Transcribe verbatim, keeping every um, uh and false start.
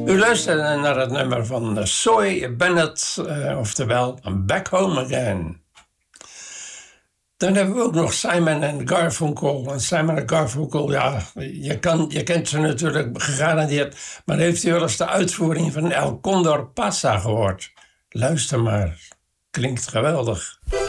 U luistert naar het nummer van Soy Bennett, uh, oftewel Back Home Again. Dan hebben we ook nog Simon en Garfunkel. En Simon en Garfunkel, ja, je, kan, je kent ze natuurlijk gegarandeerd. Maar heeft u wel eens de uitvoering van El Condor Pasa gehoord? Luister maar, klinkt geweldig.